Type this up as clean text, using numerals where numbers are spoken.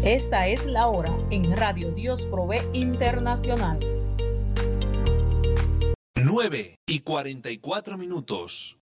Esta es la hora en Radio Dios Provee Internacional. 9:44.